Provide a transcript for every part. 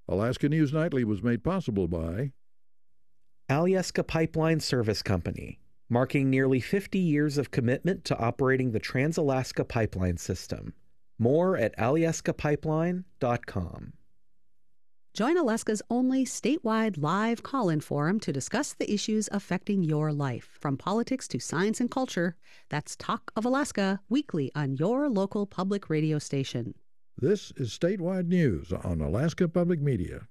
Alaska News Nightly was made possible by Alyeska Pipeline Service Company, marking nearly 50 years of commitment to operating the Trans-Alaska Pipeline System. More at alyeskapipeline.com. Join Alaska's only statewide live call-in forum to discuss the issues affecting your life, from politics to science and culture. That's Talk of Alaska, weekly on your local public radio station. This is statewide news on Alaska Public Media.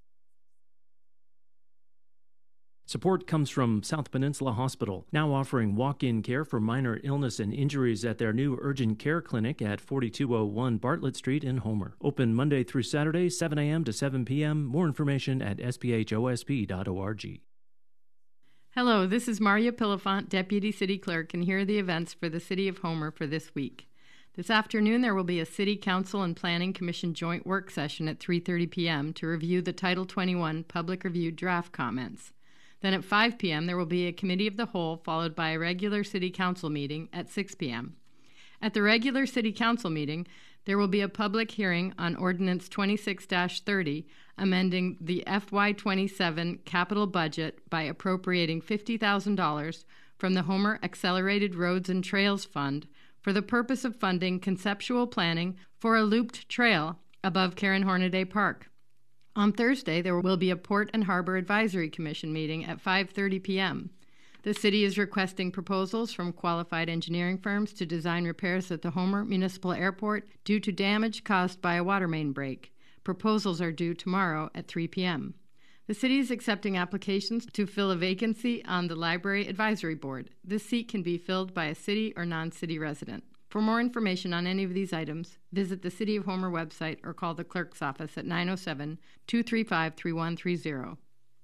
Support comes from South Peninsula Hospital, now offering walk-in care for minor illness and injuries at their new urgent care clinic at 4201 Bartlett Street in Homer. Open Monday through Saturday, 7 a.m. to 7 p.m. More information at sphosp.org. Hello, this is Maria Pilifant, Deputy City Clerk, and here are the events for the City of Homer for this week. This afternoon, there will be a City Council and Planning Commission joint work session at 3:30 p.m. to review the Title 21 Public Review draft comments. Then at 5 p.m., there will be a Committee of the Whole, followed by a regular City Council meeting at 6 p.m. At the regular City Council meeting, there will be a public hearing on Ordinance 26-30, amending the FY27 capital budget by appropriating $50,000 from the Homer Accelerated Roads and Trails Fund for the purpose of funding conceptual planning for a looped trail above Karen Hornaday Park. On Thursday, there will be a Port and Harbor Advisory Commission meeting at 5:30 p.m. The city is requesting proposals from qualified engineering firms to design repairs at the Homer Municipal Airport due to damage caused by a water main break. Proposals are due tomorrow at 3 p.m. The city is accepting applications to fill a vacancy on the Library Advisory Board. This seat can be filled by a city or non-city resident. For more information on any of these items, visit the City of Homer website or call the clerk's office at 907-235-3130.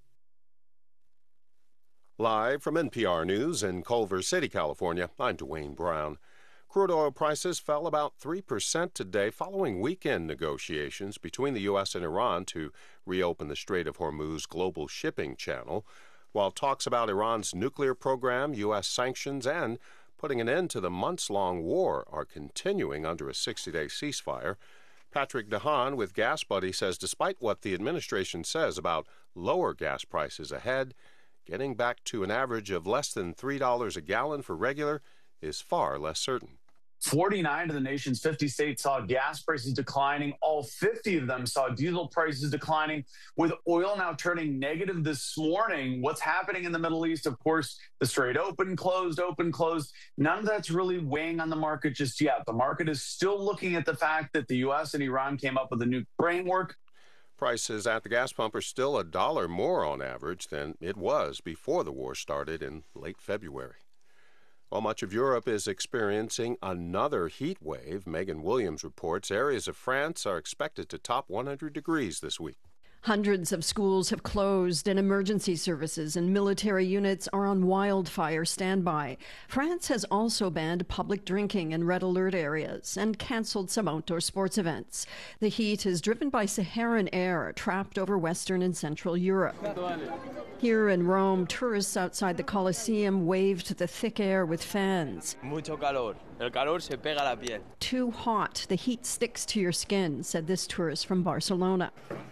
Live from NPR News in Culver City, California, I'm Dwayne Brown. Crude oil prices fell about 3% today following weekend negotiations between the U.S. and Iran to reopen the Strait of Hormuz global shipping channel, while talks about Iran's nuclear program, U.S. sanctions, and putting an end to the months-long war are continuing under a 60-day ceasefire. Patrick DeHaan with Gas Buddy says despite what the administration says about lower gas prices ahead, getting back to an average of less than $3 a gallon for regular is far less certain. 49 of the nation's 50 states saw gas prices declining. All 50 of them saw diesel prices declining, with oil now turning negative this morning. What's happening in the Middle East? Of course, the Strait open, closed. None of that's really weighing on the market just yet. The market is still looking at the fact that the U.S. and Iran came up with a new framework. Prices at the gas pump are still $1 more on average than it was before the war started in late February. While much of Europe is experiencing another heat wave, Megan Williams reports areas of France are expected to top 100 degrees this week. Hundreds of schools have closed and emergency services and military units are on wildfire standby. France has also banned public drinking in red alert areas and canceled some outdoor sports events. The heat is driven by Saharan air trapped over Western and Central Europe. Here in Rome, tourists outside the Colosseum waved the thick air with fans. Mucho calor. El calor se pega a la piel. Too hot. The heat sticks to your skin, said this tourist from Barcelona.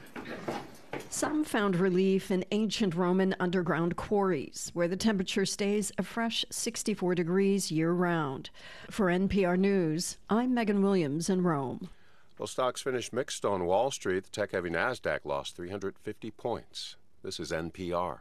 Some found relief in ancient Roman underground quarries, where the temperature stays a fresh 64 degrees year-round. For NPR News, I'm Megan Williams in Rome. Well, stocks finished mixed on Wall Street. The tech-heavy NASDAQ lost 350 points. This is NPR.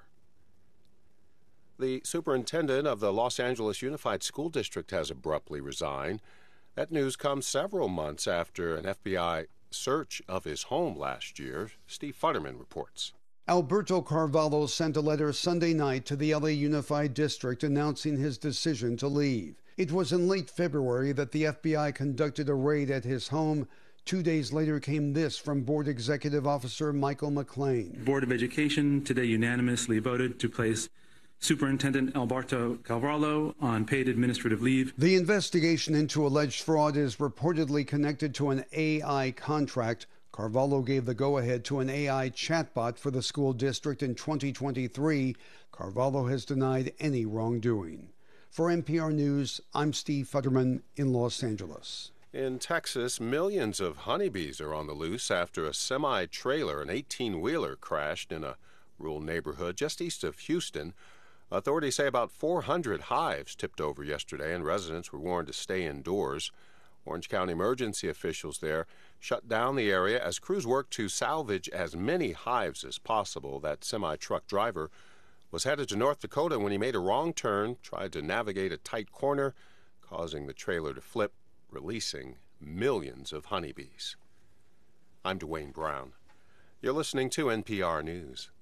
The superintendent of the Los Angeles Unified School District has abruptly resigned. That news comes several months after an FBI search of his home last year. Steve Futterman reports. Alberto Carvalho sent a letter Sunday night to the LA Unified District announcing his decision to leave. It was in late February that the FBI conducted a raid at his home. 2 days later came this from Board Executive Officer Michael McLean. Board of Education today unanimously voted to place Superintendent Alberto Carvalho on paid administrative leave. The investigation into alleged fraud is reportedly connected to an AI contract. Carvalho gave the go-ahead to an AI chatbot for the school district in 2023. Carvalho has denied any wrongdoing. For NPR News, I'm Steve Futterman in Los Angeles. In Texas, millions of honeybees are on the loose after a semi-trailer, an 18-wheeler, crashed in a rural neighborhood just east of Houston. Authorities say about 400 hives tipped over yesterday, and residents were warned to stay indoors. Orange County emergency officials there shut down the area as crews worked to salvage as many hives as possible. That semi-truck driver was headed to North Dakota when he made a wrong turn, tried to navigate a tight corner, causing the trailer to flip, releasing millions of honeybees. I'm Dwayne Brown. You're listening to NPR News.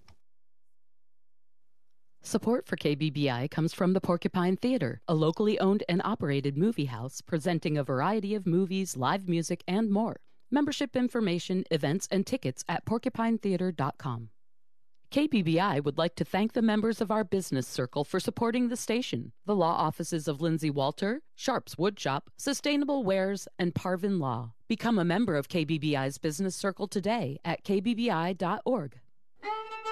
Support for KBBI comes from the Porcupine Theater, a locally owned and operated movie house presenting a variety of movies, live music, and more. Membership information, events, and tickets at porcupinetheater.com. KBBI would like to thank the members of our business circle for supporting the station. The law offices of Lindsay Walter, Sharps Woodshop, Sustainable Wares, and Parvin Law. Become a member of KBBI's business circle today at kbbi.org.